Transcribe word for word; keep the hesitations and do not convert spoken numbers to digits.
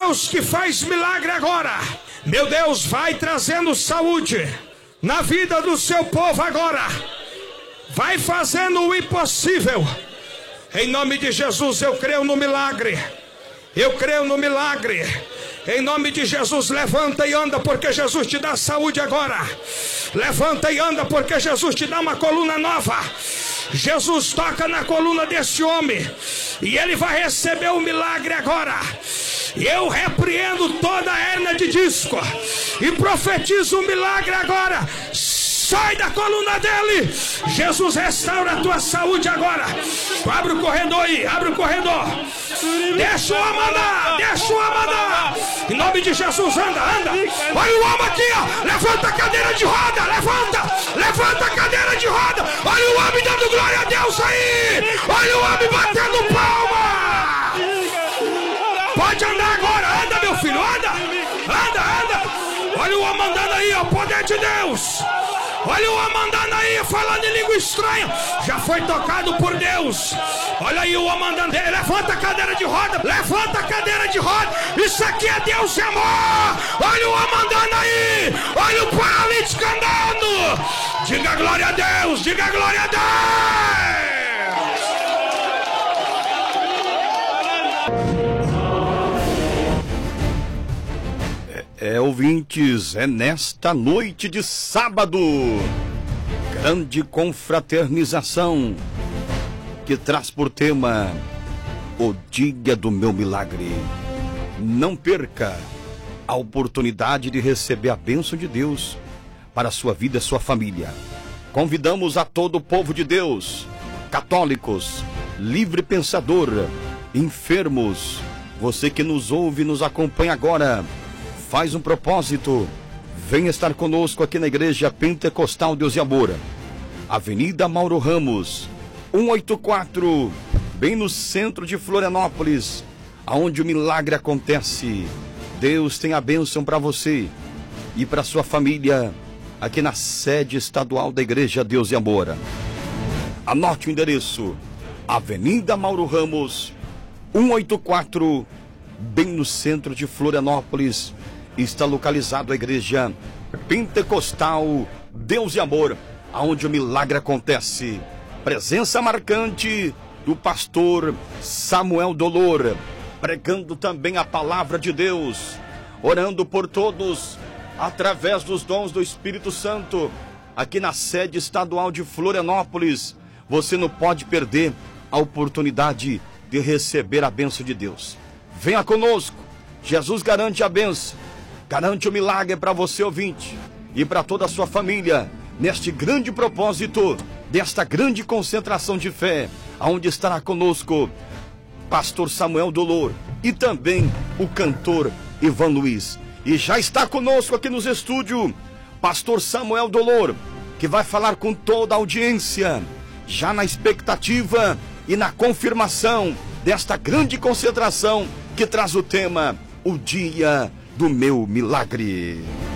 Deus que faz milagre agora. Meu Deus, vai trazendo saúde na vida do seu povo agora. Vai fazendo o impossível. Em nome de Jesus, eu creio no milagre. Eu creio no milagre. Em nome de Jesus, levanta e anda, porque Jesus te dá saúde agora. Levanta e anda, porque Jesus te dá uma coluna nova. Jesus toca na coluna desse homem e ele vai receber o milagre agora. Eu repreendo toda a hérnia de disco e profetizo o milagre agora. Sai da coluna dele. Jesus restaura a tua saúde agora. Abre o corredor aí, abre o corredor. Deixa o homem andar, deixa o homem andar. Em nome de Jesus, anda, anda. Olha o homem aqui, ó. Levanta a cadeira de roda, levanta. Levanta a cadeira de roda. Olha o homem dando glória a Deus aí. Olha o homem batendo palma. Pode andar agora, anda, meu filho, anda. Anda, anda. Olha o homem andando aí, ó, poder de Deus. Olha o homem andando aí, falando em língua estranha. Já foi tocado por Deus. Olha aí o homem andando aí. Levanta a cadeira de roda. Levanta a cadeira de roda. Isso aqui é Deus e amor. Olha o homem andando aí. Olha o paralítico andando. Diga glória a Deus. Diga glória a Deus. É, ouvintes, é nesta noite de sábado, grande confraternização, que traz por tema o dia do meu milagre. Não perca a oportunidade de receber a bênção de Deus para a sua vida e sua família. Convidamos a todo o povo de Deus, católicos, livre pensador, enfermos, você que nos ouve e nos acompanha agora, faz um propósito, venha estar conosco aqui na Igreja Pentecostal Deus e Amor, Avenida Mauro Ramos, cento e oitenta e quatro, bem no centro de Florianópolis, aonde o milagre acontece. Deus tem a bênção para você e para sua família, aqui na sede estadual da Igreja Deus e Amor. Anote o endereço, Avenida Mauro Ramos, cento e oitenta e quatro, bem no centro de Florianópolis, está localizado a Igreja Pentecostal Deus e Amor, aonde o milagre acontece. Presença marcante do pastor Samuel Dolor, pregando também a palavra de Deus, orando por todos, através dos dons do Espírito Santo, aqui na sede estadual de Florianópolis. Você não pode perder a oportunidade de receber a bênção de Deus. Venha conosco, Jesus garante a bênção, garante o milagre para você, ouvinte, e para toda a sua família, neste grande propósito, desta grande concentração de fé, aonde estará conosco pastor Samuel Dolor e também o cantor Ivan Luiz. E já está conosco aqui nos estúdios pastor Samuel Dolor, que vai falar com toda a audiência, já na expectativa e na confirmação desta grande concentração que traz o tema, o dia do meu milagre.